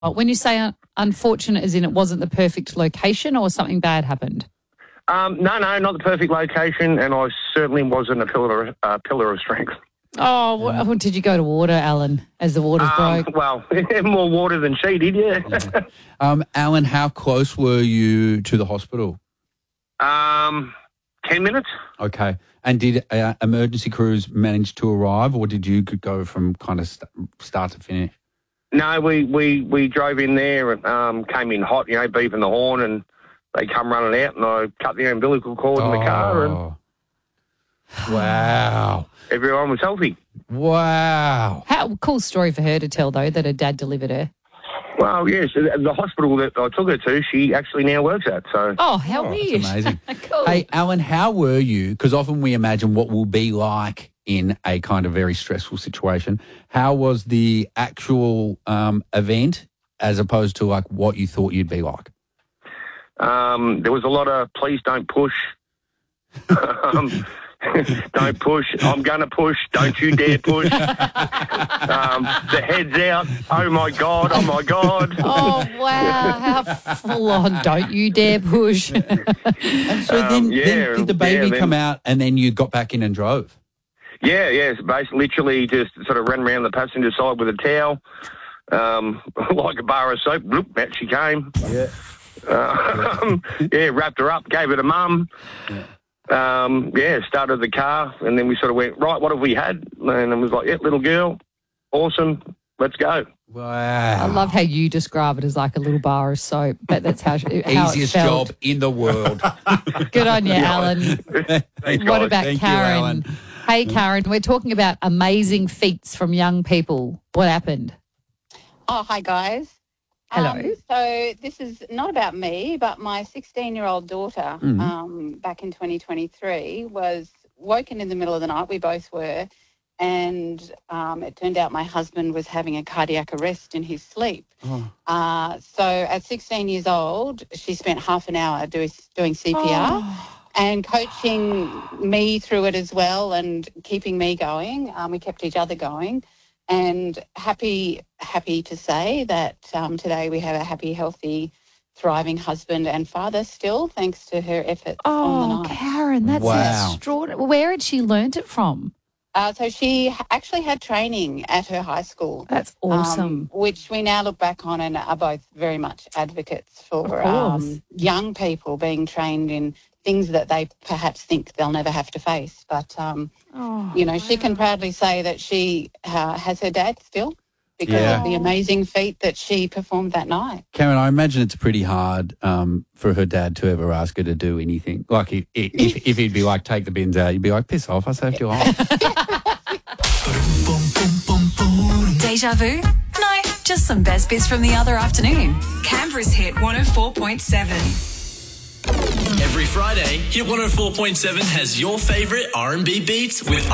When you say unfortunate, as in it wasn't the perfect location or something bad happened? No, not the perfect location, and I certainly wasn't a pillar of strength. Oh, what did you go to water, Alan, as the waters broke? Well, more water than she did, yeah. Alan, how close were you to the hospital? 10 minutes. Okay. And did emergency crews manage to arrive, or did you go from kind of start to finish? No, we drove in there and came in hot, beeping the horn, and they come running out, and I cut the umbilical cord in the car, and wow. Everyone was healthy. Wow. How cool story for her to tell, though, that her dad delivered her. Well, yes, the hospital that I took her to, she actually now works at. So. Oh, how weird. That's amazing. Cool. Hey, Alan, how were you? Because often we imagine what we'll be like in a kind of very stressful situation. How was the actual event as opposed to like what you thought you'd be like? There was a lot of please don't push. Don't push. I'm going to push. Don't you dare push. The head's out. Oh, my God. Oh, my God. Oh, wow. How full on. Don't you dare push. And so then did the baby come out and then you got back in and drove? Yeah. So basically, literally just sort of ran around the passenger side with a towel, like a bar of soap. Bloop, out she came. Yeah. Wrapped her up, gave her to Mum. Started the car, and then we sort of went, right, what have we had? And it was like, little girl, awesome, let's go. Wow. I love how you describe it as like a little bar of soap, but that's how easiest it felt. job in the world. Good on you, Alan. What about Thank Karen? you, Alan. Hey, Karen, we're talking about amazing feats from young people. What happened? Oh, hi, guys. Hello. So this is not about me, but my 16-year-old daughter back in 2023 was woken in the middle of the night. We both were. And it turned out my husband was having a cardiac arrest in his sleep. So at 16 years old, she spent half an hour doing CPR and coaching me through it as well and keeping me going. We kept each other going. And happy to say that today we have a happy, healthy, thriving husband and father still, thanks to her efforts on the night. Oh, Karen, that's extraordinary. Where had she learnt it from? So she actually had training at her high school. That's awesome. Which we now look back on and are both very much advocates for young people being trained in things that they perhaps think they'll never have to face. But, she can proudly say that she has her dad still because of the amazing feat that she performed that night. Karen, I imagine it's pretty hard for her dad to ever ask her to do anything. Like if he'd be like, take the bins out, you'd be like, piss off, I saved your life. Deja vu? No, just some best bits from the other afternoon. Canberra's Hit 104.7. Every Friday, Hit 104.7 has your favourite R&B beats with